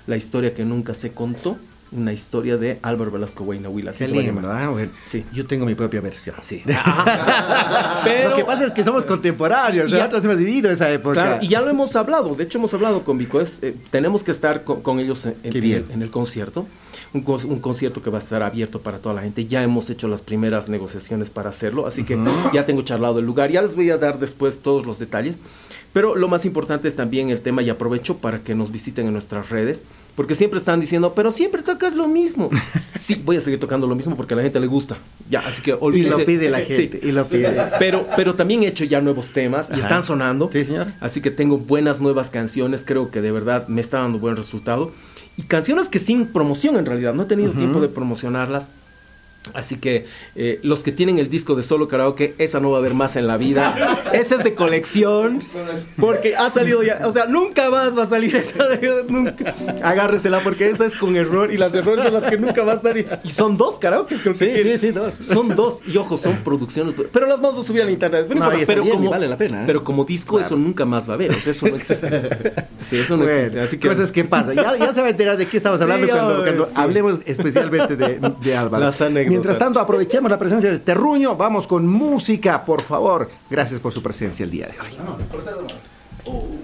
La historia que nunca se contó, una historia de Álvaro Velasco Huaynahuila. Qué lindo, bueno. Sí. Yo tengo mi propia versión. Sí. Pero lo que pasa es que somos contemporáneos, nosotros hemos vivido esa época. Claro, y ya lo hemos hablado, de hecho hemos hablado con Vico, tenemos que estar con ellos en el concierto, un concierto que va a estar abierto para toda la gente. Ya hemos hecho las primeras negociaciones para hacerlo, así que ya tengo charlado el lugar, ya les voy a dar después todos los detalles. Pero lo más importante es también el tema, y aprovecho para que nos visiten en nuestras redes, porque siempre están diciendo, pero siempre tocas lo mismo. Sí, voy a seguir tocando lo mismo porque a la gente le gusta. Ya, así que olvídense. Y lo pide la gente, sí. y lo pide. Pero también he hecho ya nuevos temas y están sonando. Sí, señor. Así que tengo buenas nuevas canciones, creo que de verdad me está dando buen resultado. Y canciones que sin promoción en realidad, no he tenido tiempo de promocionarlas. Así que los que tienen el disco de Solo Karaoke, esa no va a haber más en la vida. Esa es de colección, porque ha salido ya, o sea, nunca más va a salir esa nunca. Agárresela porque esa es con error, y las errores son las que nunca va a estar. Y son 2 karaokes, creo que Sí, 2. Son 2, y ojo, son producciones, pero las vamos a subir al internet. Pero como vale la pena, ¿eh? Pero como disco, claro, eso nunca más va a haber, o sea, eso no existe. Sí, eso no existe. Así que cosas que pasan. Ya se va a enterar de qué estamos hablando cuando hablemos especialmente de Álvaro. Las anécdotas. Mientras tanto, aprovechemos la presencia de Terruño. Vamos con música, por favor. Gracias por su presencia el día de hoy.